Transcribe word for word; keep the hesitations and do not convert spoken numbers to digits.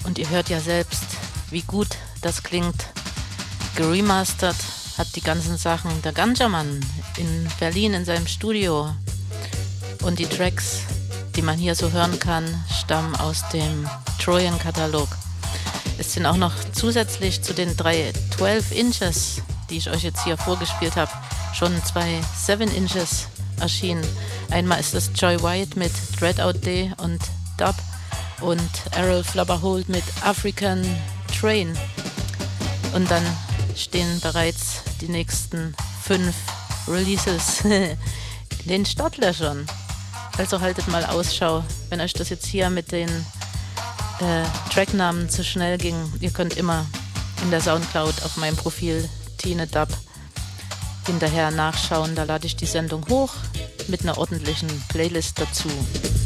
Und ihr hört ja selbst, wie gut das klingt. Geremastert hat die ganzen Sachen der Ganjaman in Berlin in seinem Studio. Und die Tracks, die man hier so hören kann, stammen aus dem Trojan-Katalog. Es sind auch noch zusätzlich zu den drei zwölf Inches, die ich euch jetzt hier vorgespielt habe, schon zwei seven Inches erschienen. Einmal ist das Joy White mit Dreadout Day und Dub und Errol Flubberhold mit African Train. Und dann stehen bereits die nächsten fünf Releases in den Startlöchern. Also haltet mal Ausschau, wenn euch das jetzt hier mit den äh, Tracknamen zu schnell ging. Ihr könnt immer in der Soundcloud auf meinem Profil Tine Dub hinterher nachschauen. Da lade ich die Sendung hoch mit einer ordentlichen Playlist dazu.